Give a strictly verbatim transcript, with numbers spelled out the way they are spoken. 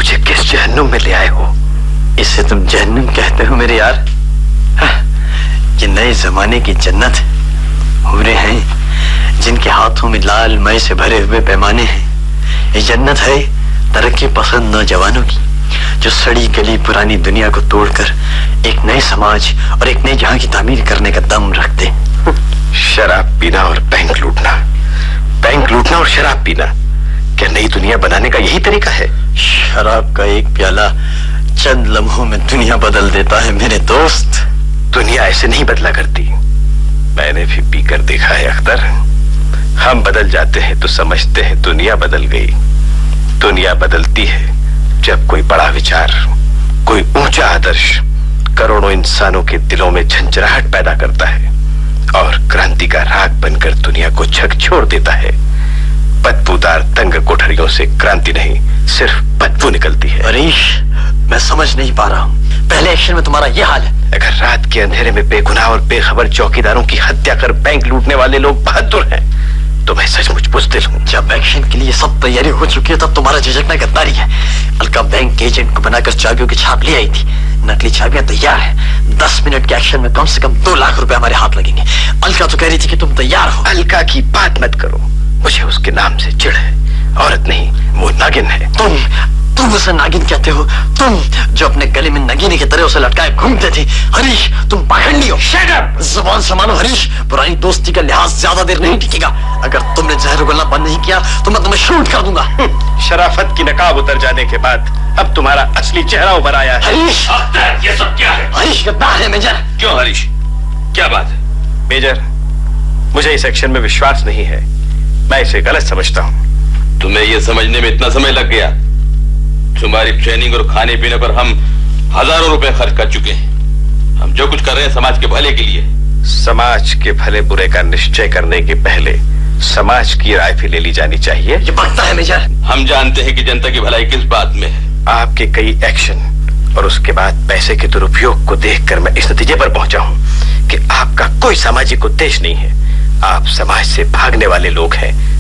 मुझे किस जहन्नुम में ले आए हो? इसे तुम जहन्नुम कहते हो मेरे यार? ये नए जमाने की जन्नत उम्रें हैं जिनके हाथों में लाल मय से भरे हुए पैमाने हैं। ये जन्नत है तरक्की पसंद नौजवानों की, जो सड़ी गली पुरानी दुनिया को तोड़कर एक नए समाज और एक नए जहां की तामीर करने का दम रखते हैं। शराब पीना और बैंक लूटना, बैंक लूटना और शराब पीना, क्या नई दुनिया बनाने का यही तरीका है? शराब का एक प्याला चंद लम्हों में दुनिया बदल देता है मेरे दोस्त। दुनिया ऐसे नहीं बदला करती, मैंने भी पीकर देखा है अख्तर। हम बदल जाते हैं तो समझते हैं दुनिया बदल गई। दुनिया बदलती है जब कोई बड़ा विचार, कोई ऊंचा आदर्श करोड़ों इंसानों के दिलों में झंझनाहट पैदा करता है और क्रांति का राग बनकर दुनिया को झकझोर देता है। बदबूदार तंग कोठरियों से क्रांति नहीं, सिर्फ बदबू निकलती है। हरीश, मैं समझ नहीं पा रहा हूँ, पहले एक्शन में तुम्हारा ये हाल है। अगर रात के अंधेरे में बेगुनाह और बेखबर चौकीदारों की हत्या कर बैंक लूटने वाले लोग बहादुर हैं, तो मैं सचमुच बुज़दिल हूँ। जब एक्शन के लिए सब तैयारी हो चुकी है तब तुम्हारा झिझकना गद्दारी है। अलका बैंक एजेंट को बनाकर चाबियों की छाप ले आई थी, नकली चाबियां तैयार है। दस मिनट के एक्शन में कम से कम दो लाख रुपए हमारे हाथ लगेंगे। अलका तो कह रही थी कि तुम तैयार हो। अलका की बात मत करो, मुझे उसके नाम से चिढ़ है। औरत नहीं, वो नागिन है। तुम तुम उसे नागिन कहते हो? तुम जो अपने गले में नगीने की तरह उसे लटकाए घूमते थे। हरीश, तुम पाखंडी हो। Shut up! जुबान संभालो हरीश, पुरानी दोस्ती का लिहाज ज्यादा देर नहीं टिकेगा। अगर तुमने जहर उगलना बंद नहीं किया तो मैं तुम्हें शूट कर दूंगा। शराफत की नकाब उतर जाने के बाद अब तुम्हारा असली चेहरा उभर आया है। हरीश, ये सब क्या है? हरीश गद्दार है मेजर। क्यों हरीश, क्या बात है? मेजर, मुझे इस एक्शन में विश्वास नहीं है, मैं इसे गलत समझता हूँ। तुम्हें यह समझने में इतना समय लग गया? तुम्हारी ट्रेनिंग और खाने पीने पर हम हजारों रुपए खर्च कर चुके हैं। हम जो कुछ कर रहे हैं समाज के भले के लिए। समाज के भले बुरे का निश्चय करने के पहले समाज की राय भी ले ली जानी चाहिए। ये बकता है मेजर। हम जानते हैं कि जनता की भलाई किस बात में है। आपके कई एक्शन और उसके बाद पैसे के दुरुपयोग को देखकर मैं इस नतीजे पर पहुंचा हूं कि आपका कोई सामाजिक उद्देश्य नहीं है। आप समाज से भागने वाले लोग हैं।